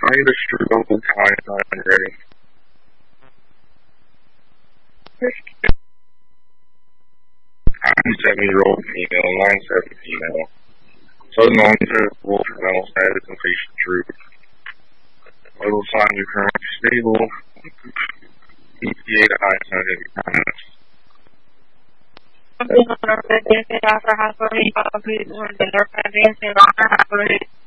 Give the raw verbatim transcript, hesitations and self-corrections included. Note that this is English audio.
need a strip of the time I'm ready. I'm seven-year-old female, nine seven female. So known to wolf mental status and facial truth. Vital signs are currently stable. E P A to high scientific kindness. Something on our business after hospital, please, or the nurse, and after hospital.